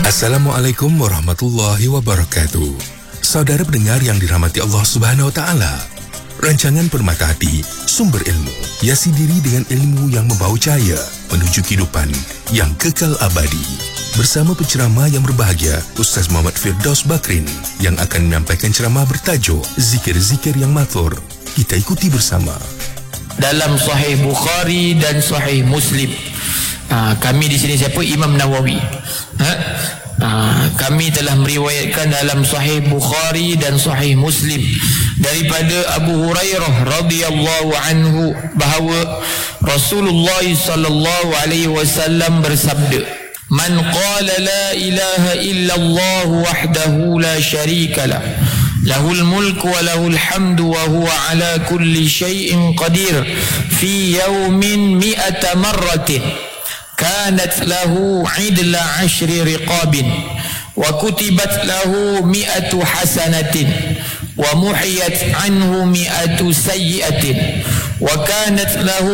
Assalamualaikum warahmatullahi wabarakatuh. Saudara pendengar yang dirahmati Allah Subhanahu wa taala. Rancangan Permata Hati, sumber ilmu, hiasi diri dengan ilmu yang membawa cahaya menuju kehidupan yang kekal abadi. Bersama penceramah yang berbahagia, Ustaz Muhammad Firdaus Bakrin yang akan menyampaikan ceramah bertajuk Zikir-Zikir yang Mathur. Kita ikuti bersama. Dalam Sahih Bukhari dan Sahih Muslim. Kami di sini siapa? Imam Nawawi. Kami telah meriwayatkan dalam Sahih Bukhari dan Sahih Muslim daripada Abu Hurairah radhiyallahu anhu bahawa Rasulullah sallallahu alaihi wasallam bersabda, "Man qala la ilaha illallah wahdahu la syarika lah, lahul mulku wa lahul hamdu wa huwa ala kulli syai'in qadir fi yawmin mi'ata marratin كانت له عدل 10 رقاب وكتبت له 100 حسنة ومحيت عنه 100 سيئة وكانت له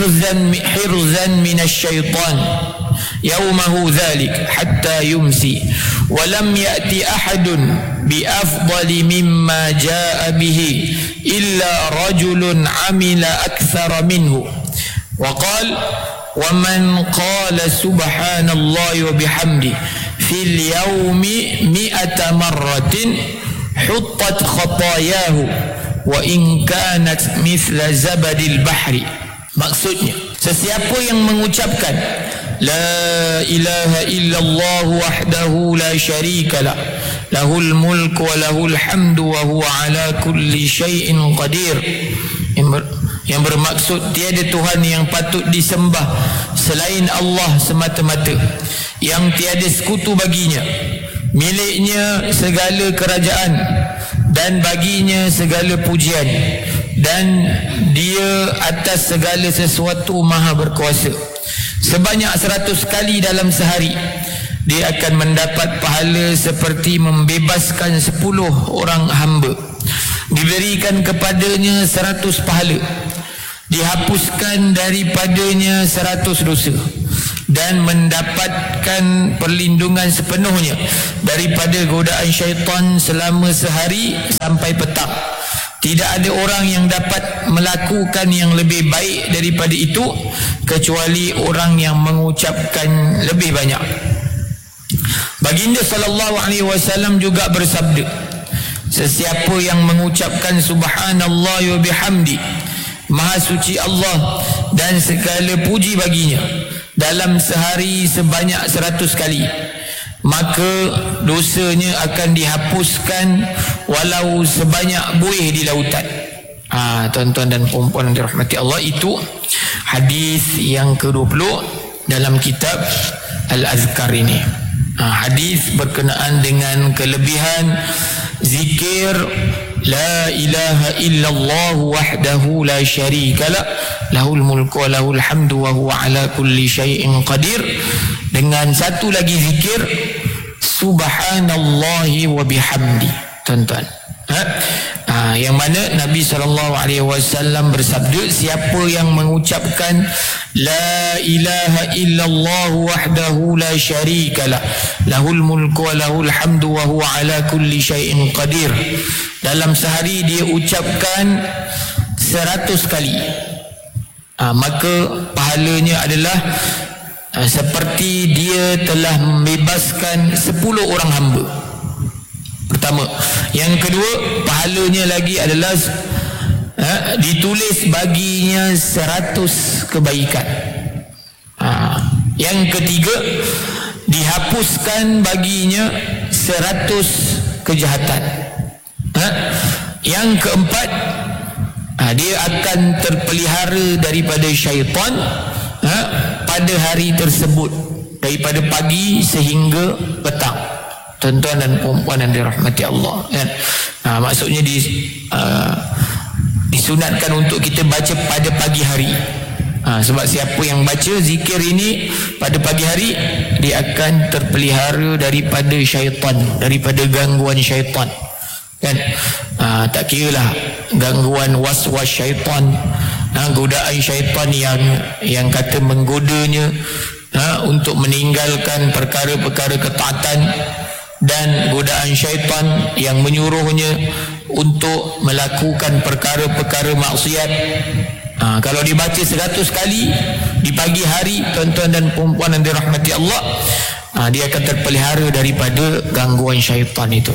حرزا من الشيطان يومه ذلك حتى يمسي ولم يأت أحد بأفضل مما جاء به إلا رجل عمل أكثر منه وقال ومن قال سبحان الله وبحمده في اليوم 100 مرة حطت خطاياه وإن كانت مثل زبد البحر." Maksudnya, sesiapa yang mengucapkan La ilaha illallah wahdahu la syarika lah, lahul mulku wa lahul hamdu wa huwa ala kulli syai'in qadir, yang bermaksud tiada Tuhan yang patut disembah selain Allah semata-mata, yang tiada sekutu baginya, miliknya segala kerajaan dan baginya segala pujian, dan dia atas segala sesuatu maha berkuasa. Sebanyak 100 kali dalam sehari dia akan mendapat pahala seperti membebaskan 10 orang hamba. Diberikan kepadanya 100 pahala, dihapuskan daripadanya 100 dosa, dan mendapatkan perlindungan sepenuhnya daripada godaan syaitan selama sehari sampai petang. Tidak ada orang yang dapat melakukan yang lebih baik daripada itu kecuali orang yang mengucapkan lebih banyak. Baginda sallallahu alaihi wasallam juga bersabda, sesiapa yang mengucapkan subhanallah wa bihamdi, maha suci Allah dan segala puji baginya, dalam sehari sebanyak 100 kali, maka dosanya akan dihapuskan walau sebanyak buih di lautan. Tuan-tuan dan puan-puan yang dirahmati Allah, itu hadis yang ke-20 dalam kitab Al-Azkar ini. Hadis berkenaan dengan kelebihan zikir La ilaha illallah wahdahu la syarika lah, lahul mulku wa lahul hamdu wa huwa ala kulli syai'in qadir, dengan satu lagi zikir subhanallahi wa bihamdi. Tuan-tuan, yang mana Nabi SAW bersabda, siapa yang mengucapkan La ilaha illallah wahdahu la syarika lah, lahul mulku wa lahul hamdu wa huwa ala kulli syai'in qadir, dalam sehari dia ucapkan 100 kali, maka pahalanya adalah seperti dia telah membebaskan 10 orang hamba. Pertama. Yang kedua, pahalanya lagi adalah ditulis baginya 100 kebaikan. Yang ketiga, dihapuskan baginya 100 kejahatan. Yang keempat, dia akan terpelihara daripada syaitan pada hari tersebut, daripada pagi sehingga petang. Tuan-tuan dan puan-puan yang dirahmati Allah, kan? Maksudnya disunatkan untuk kita baca pada pagi hari. Sebab siapa yang baca zikir ini pada pagi hari, dia akan terpelihara daripada syaitan, daripada gangguan syaitan, kan? Tak kira lah gangguan was-was syaitan, godaan syaitan yang kata menggodanya untuk meninggalkan perkara-perkara ketaatan dan godaan syaitan yang menyuruhnya untuk melakukan perkara-perkara maksiat. Kalau dibaca 100 kali di pagi hari, tuan-tuan dan perempuan yang dirahmati Allah, dia akan terpelihara daripada gangguan syaitan itu.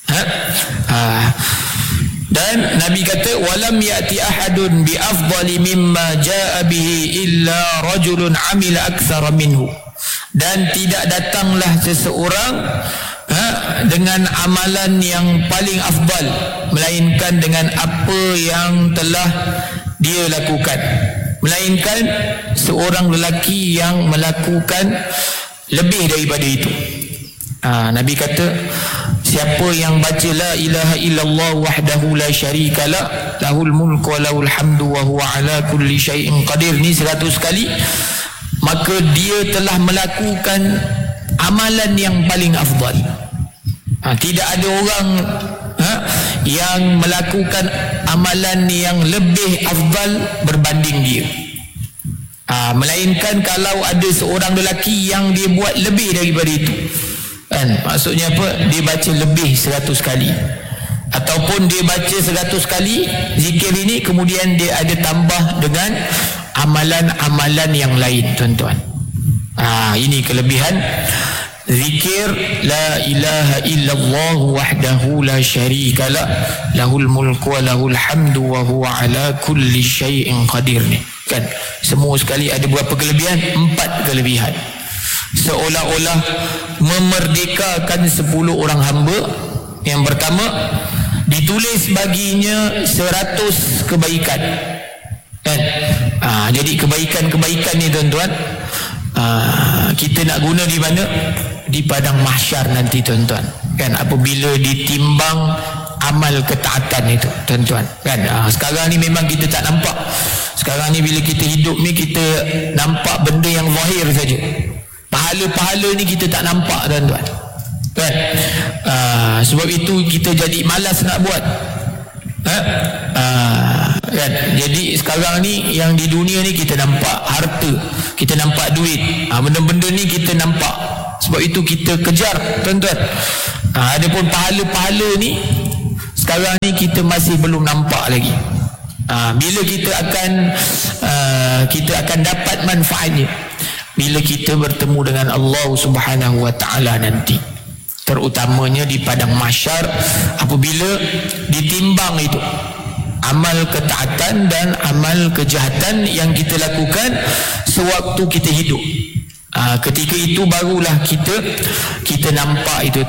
Dan Nabi kata, walam ya'ti ahadun bi afdali mimma jaa bihi illa rajulun amila aktsara minhu. Dan tidak datanglah seseorang dengan amalan yang paling afdal, melainkan dengan apa yang telah dia lakukan, melainkan seorang lelaki yang melakukan lebih daripada itu. Nabi kata, siapa yang baca la ilaha illallah wahdahu la syarika la lahul mulku wa lahul hamdu wa huwa ala kulli syai'in qadir ni 100 kali, maka dia telah melakukan amalan yang paling afdal. Tidak ada orang yang melakukan amalan yang lebih afdal berbanding dia. Melainkan kalau ada seorang lelaki yang dia buat lebih daripada itu, maksudnya apa? Dia baca lebih 100 kali, ataupun dia baca 100 kali zikir ini, kemudian dia ada tambah dengan amalan-amalan yang lain, tuan-tuan. Ini kelebihan zikir la ilaha illallah wahdahu la syarika la lahul mulku wa lahul hamdu wa huwa ala kulli syai'in qadir ni. Kan semua sekali ada berapa kelebihan? 4 kelebihan. Seolah-olah memerdekakan 10 orang hamba. Yang pertama, ditulis baginya 100 kebaikan. Kan? Jadi kebaikan-kebaikan ni, tuan-tuan, kita nak guna di mana? Di padang mahsyar nanti, tuan-tuan. Kan apabila ditimbang amal ketaatan itu, tuan-tuan. Kan sekarang ni memang kita tak nampak. Sekarang ni bila kita hidup ni, kita nampak benda yang zahir saja. Pahala-pahala ni kita tak nampak, tuan-tuan. Kan? Sebab itu kita jadi malas nak buat. Kan? Jadi sekarang ni yang di dunia ni kita nampak harta, kita nampak duit, benda-benda ni kita nampak. Sebab itu kita kejar, tuan-tuan. Adapun pahala-pahala ni sekarang ni kita masih belum nampak lagi. Bila kita akan dapat manfaatnya bila kita bertemu dengan Allah Subhanahu wa taala nanti, terutamanya di padang mahsyar apabila ditimbang itu amal ketaatan dan amal kejahatan yang kita lakukan sewaktu kita hidup. Ketika itu barulah kita nampak itu.